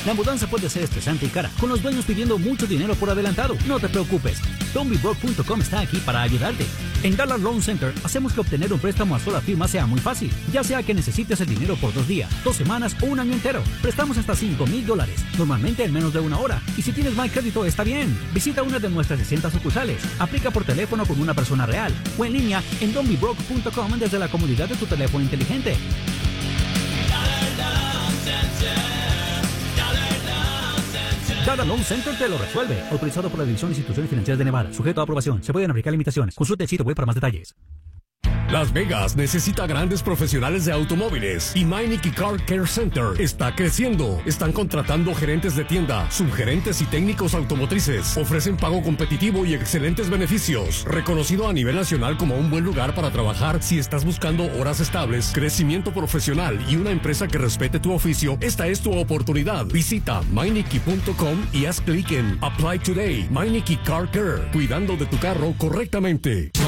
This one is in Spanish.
La mudanza puede ser estresante y cara, con los dueños pidiendo mucho dinero por adelantado. No te preocupes, don'tbebroke.com está aquí para ayudarte. En Dollar Loan Center hacemos que obtener un préstamo a sola firma sea muy fácil, ya sea que necesites el dinero por 2 días, 2 semanas o un año entero. Prestamos hasta $5,000, normalmente en menos de 1 hora. Y si tienes mal crédito, está bien. Visita una de nuestras 60 sucursales. Aplica por teléfono con una persona real o en línea en don'tbebroke.com desde la comodidad de tu teléfono inteligente. Dollar Loan Center te lo resuelve. Autorizado por la División de Instituciones Financieras de Nevada. Sujeto a aprobación. Se pueden aplicar limitaciones. Consulte el sitio web para más detalles. Las Vegas necesita grandes profesionales de automóviles y Meineke Car Care Center está creciendo. Están contratando gerentes de tienda, subgerentes y técnicos automotrices. Ofrecen pago competitivo y excelentes beneficios. Reconocido a nivel nacional como un buen lugar para trabajar si estás buscando horas estables, crecimiento profesional y una empresa que respete tu oficio, esta es tu oportunidad. Visita Meineke.com y haz clic en Apply Today. Meineke Car Care, cuidando de tu carro correctamente.